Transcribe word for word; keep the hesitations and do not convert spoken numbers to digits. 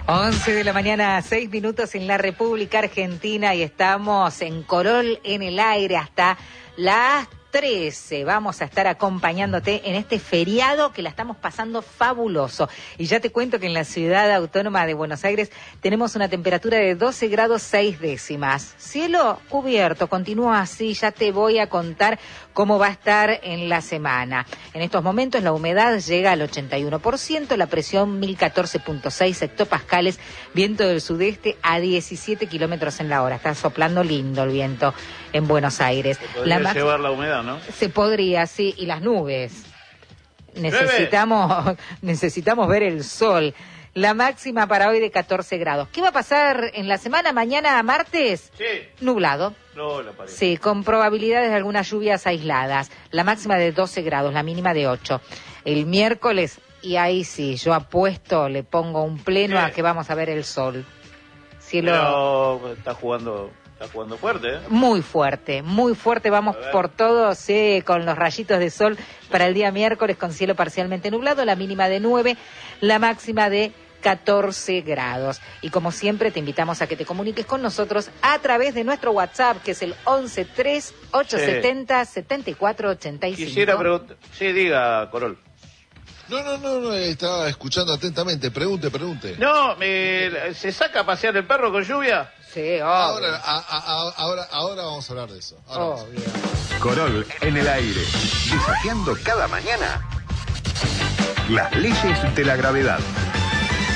once de la mañana, seis minutos en la República Argentina y estamos en Corol en el aire hasta las trece. Vamos a estar acompañándote en este feriado que la estamos pasando fabuloso. Y ya te cuento que en la ciudad autónoma de Buenos Aires tenemos una temperatura de doce grados seis décimas. Cielo cubierto, continúa así, ya te voy a contar cómo va a estar en la semana. En estos momentos la humedad llega al ochenta y uno por ciento, la presión mil catorce punto seis hectopascales, viento del sudeste a diecisiete kilómetros en la hora. Está soplando lindo el viento en Buenos Aires. Se podría la llevar la humedad, ¿no? Se podría, sí, y las nubes. Necesitamos, necesitamos ver el sol. La máxima para hoy de catorce grados. ¿Qué va a pasar en la semana? Mañana, martes, sí. Nublado. No, la pared. Sí, con probabilidades de algunas lluvias aisladas. La máxima de doce grados, la mínima de ocho. El miércoles, y ahí sí, yo apuesto, le pongo un pleno ¿Qué? a que vamos a ver el sol. Cielo... Pero está jugando... Está jugando fuerte, ¿eh? Muy fuerte, muy fuerte. Vamos por todo, sí, con los rayitos de sol para el día miércoles con cielo parcialmente nublado, la mínima de nueve, la máxima de catorce grados. Y como siempre te invitamos a que te comuniques con nosotros a través de nuestro WhatsApp, que es el once tres ocho setenta setenta y cuatro ochenta y cinco. Quisiera preguntar... Sí, diga, Corol. No, no, no, no, estaba escuchando atentamente. Pregunte, pregunte. No, me, ¿se saca a pasear el perro con lluvia? Sí, obvio. Ahora, a, a, ahora, ahora vamos a hablar de eso. Ahora Obvio. Corol en el aire, desafiando cada mañana las leyes de la gravedad.